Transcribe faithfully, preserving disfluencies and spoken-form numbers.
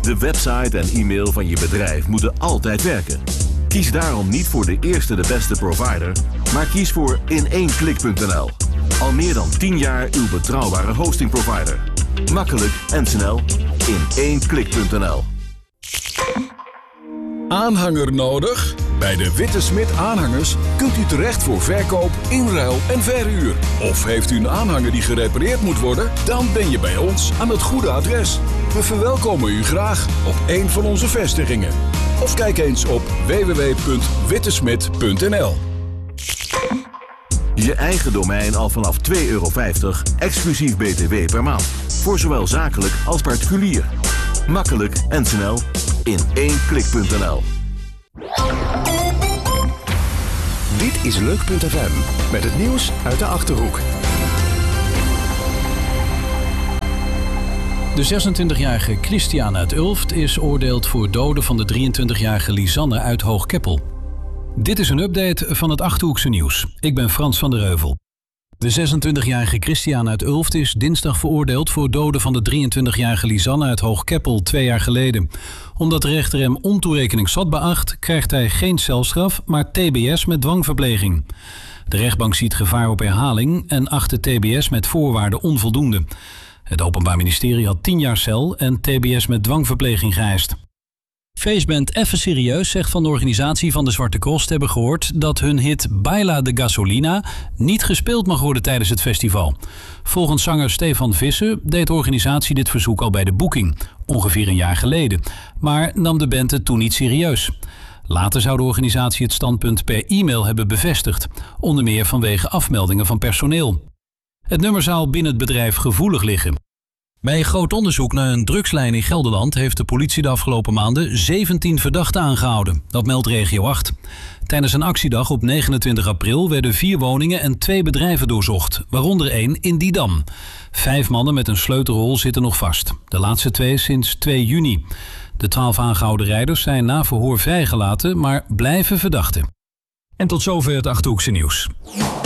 De website en e-mail van je bedrijf moeten altijd werken. Kies daarom niet voor de eerste de beste provider, maar kies voor in één klik punt n l. Al meer dan tien jaar uw betrouwbare hostingprovider. Makkelijk en snel in één klik punt n l. Aanhanger nodig? Bij de Witte Smit Aanhangers kunt u terecht voor verkoop, inruil en verhuur. Of heeft u een aanhanger die gerepareerd moet worden? Dan ben je bij ons aan het goede adres. We verwelkomen u graag op een van onze vestigingen. Of kijk eens op w w w punt wittesmit punt n l. Je eigen domein al vanaf twee euro vijftig, exclusief B T W per maand. Voor zowel zakelijk als particulier. Makkelijk en snel in één klik punt n l. Dit is Leuk punt f m met het nieuws uit de Achterhoek. De zesentwintigjarige Christian uit Ulft is oordeeld voor doden van de drieëntwintigjarige Lisanne uit Hoogkeppel. Dit is een update van het Achterhoekse nieuws. Ik ben Frans van der Heuvel. De zesentwintigjarige Christian uit Ulft is dinsdag veroordeeld voor doden van de drieëntwintigjarige Lisanne uit Hoogkeppel twee jaar geleden. Omdat de rechter hem ontoerekeningsvat beacht, krijgt hij geen celstraf, maar T B S met dwangverpleging. De rechtbank ziet gevaar op herhaling en acht de T B S met voorwaarden onvoldoende. Het Openbaar Ministerie had tien jaar cel en T B S met dwangverpleging geëist. Feestband Effe Serieus zegt van de organisatie van de Zwarte Cross te hebben gehoord dat hun hit Baila de Gasolina niet gespeeld mag worden tijdens het festival. Volgens zanger Stefan Visser deed de organisatie dit verzoek al bij de boeking, ongeveer een jaar geleden, maar nam de band het toen niet serieus. Later zou de organisatie het standpunt per e-mail hebben bevestigd, onder meer vanwege afmeldingen van personeel. Het nummer zou binnen het bedrijf gevoelig liggen. Bij een groot onderzoek naar een drugslijn in Gelderland heeft de politie de afgelopen maanden zeventien verdachten aangehouden. Dat meldt Regio acht. Tijdens een actiedag op negenentwintig april werden vier woningen en twee bedrijven doorzocht, waaronder één in Didam. Vijf mannen met een sleutelrol zitten nog vast. De laatste twee sinds twee juni. De twaalf aangehouden rijders zijn na verhoor vrijgelaten, maar blijven verdachten. En tot zover het Achterhoekse nieuws.